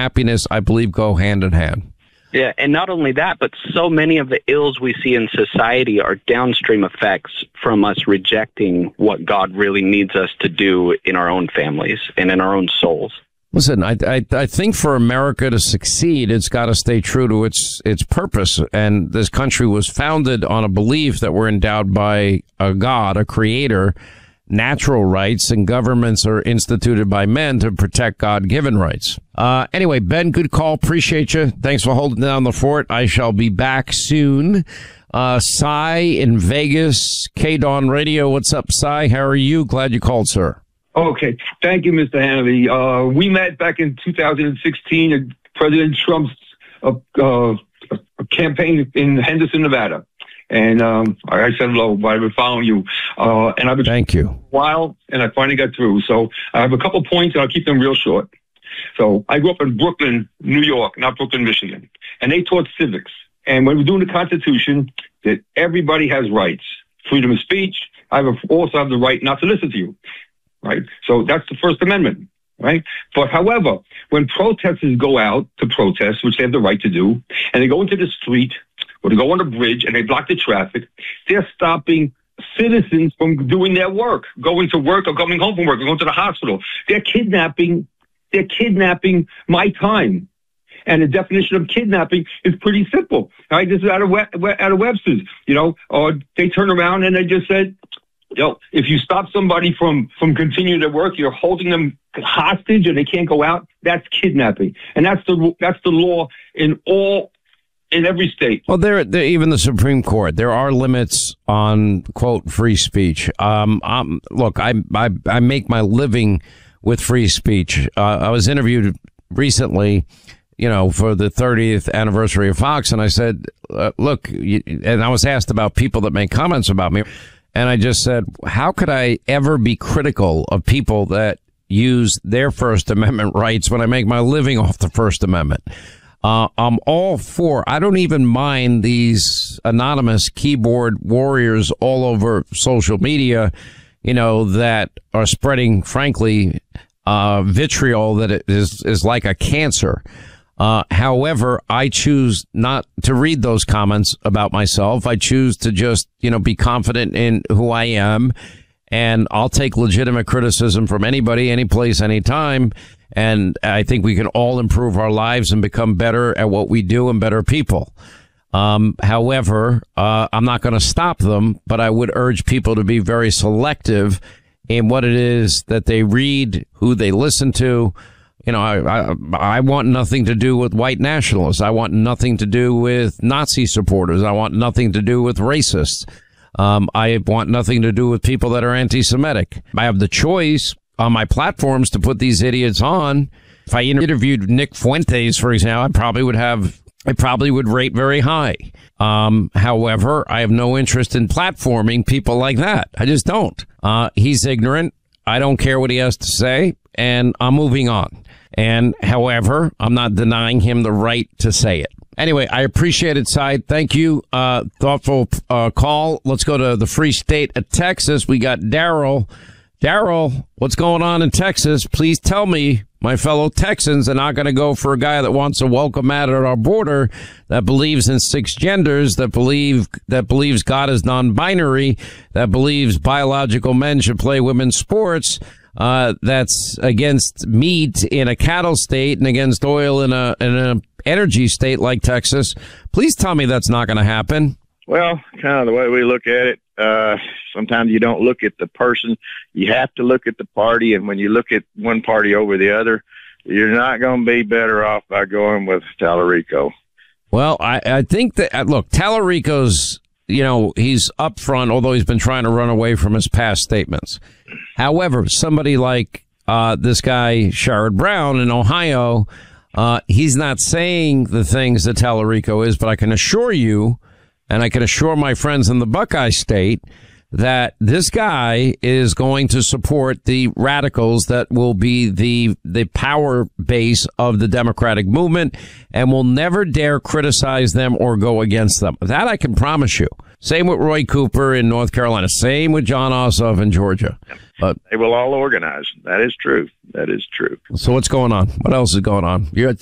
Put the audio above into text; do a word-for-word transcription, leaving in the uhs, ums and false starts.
happiness, I believe, go hand in hand. Yeah, and not only that, but so many of the ills we see in society are downstream effects from us rejecting what God really needs us to do in our own families and in our own souls. Listen, I, I I think for America to succeed, it's got to stay true to its its purpose. And this country was founded on a belief that we're endowed by a God, a creator, natural rights, and governments are instituted by men to protect God-given rights. Uh, anyway, Ben, good call. Appreciate you. Thanks for holding down the fort. I shall be back soon. Uh, Cy in Vegas, K-Dawn Radio. What's up, Cy? How are you? Glad you called, sir. Okay. Thank you, Mister Hannity. Uh, we met back in two thousand sixteen at President Trump's uh, uh, campaign in Henderson, Nevada. And um, I said hello, but I've been following you. Uh, and I've been Thank you. a while, and I finally got through. So I have a couple points, and I'll keep them real short. So I grew up in Brooklyn, New York, not Brooklyn, Michigan. And they taught civics. And when we're doing the Constitution, that everybody has rights. Freedom of speech. I have a, also have the right not to listen to you. Right? So that's the First Amendment. Right? But however, when protesters go out to protest, which they have the right to do, and they go into the street or they go on the bridge and they block the traffic, they're stopping citizens from doing their work, going to work or coming home from work or going to the hospital. They're kidnapping, they're kidnapping my time. And the definition of kidnapping is pretty simple. Right? This is out of, out of Webster's, you know, or they turn around and they just said, you know, if you stop somebody from, from continuing their work, you're holding them hostage and they can't go out. That's kidnapping. And that's the, that's the law in all, in every state. Well, there, there, even the Supreme Court, there are limits on, quote, free speech. Um, um look, I, I, I make my living with free speech. Uh, I was interviewed recently, you know, for the thirtieth anniversary of Fox. And I said, uh, look, you, and I was asked about people that make comments about me. And I just said, how could I ever be critical of people that use their First Amendment rights when I make my living off the First Amendment? Uh, I'm all for, I don't even mind these anonymous keyboard warriors all over social media, you know, that are spreading, frankly, uh, vitriol that is, is like a cancer. Uh, however, I choose not to read those comments about myself. I choose to just, you know, be confident in who I am. And I'll take legitimate criticism from anybody, any place, anytime. And I think we can all improve our lives and become better at what we do and better people. Um, however, uh, I'm not going to stop them, but I would urge people to be very selective in what it is that they read, who they listen to. You know, I, I, I want nothing to do with white nationalists. I want nothing to do with Nazi supporters. I want nothing to do with racists. Um, I want nothing to do with people that are anti-Semitic. I have the choice on my platforms to put these idiots on. If I interviewed Nick Fuentes, for example, I probably would have, I probably would rate very high. Um, however, I have no interest in platforming people like that. I just don't. Uh, he's ignorant. I don't care what he has to say, and I'm moving on. And however, I'm not denying him the right to say it. Anyway, I appreciate it, Cy. Thank you. Uh, thoughtful uh, call. Let's go to the free state of Texas. We got Daryl. Daryl, what's going on in Texas? Please tell me my fellow Texans are not going to go for a guy that wants a welcome mat at our border, that believes in six genders, that believe that believes God is non-binary, that believes biological men should play women's sports. Uh, that's against meat in a cattle state and against oil in a in an energy state like Texas. Please tell me that's not going to happen. Well, kind of the way we look at it, uh, sometimes you don't look at the person. You have to look at the party. And when you look at one party over the other, you're not going to be better off by going with Tallarico. Well, I, I think that, look, Tallarico's, you know, he's up front, although he's been trying to run away from his past statements. However, somebody like uh, this guy, Sherrod Brown in Ohio, uh, he's not saying the things that Tallarico is, but I can assure you, and I can assure my friends in the Buckeye State, that this guy is going to support the radicals that will be the the power base of the Democratic movement and will never dare criticize them or go against them. That I can promise you. Same with Roy Cooper in North Carolina. Same with John Ossoff in Georgia. But they will all organize. That is true. That is true. So what's going on? What else is going on? You're